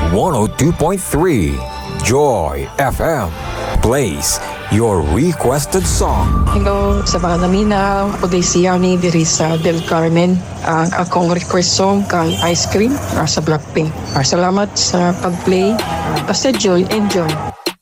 102.3 Joy FM plays your requested song. Hello sa mga naminaw. Ako day si Yani diri sa Del Carmen. Ang akong request song kang Ice Cream sa Blackpink. Salamat sa pag-play. Basta Joy, enjoy.